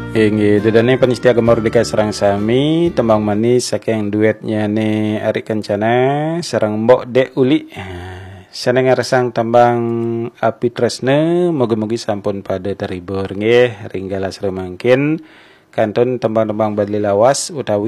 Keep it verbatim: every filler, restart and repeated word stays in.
Ingi dedane panitia Gemordika serang sami tembang manis saking duetnya nih Ari Kencana serang Mbok Dek Uli. Seneng resang tembang api tresne moga-moga sampun pada terhibur nggih ringgalas remangkin kantun tembang-tembang badli lawas utawi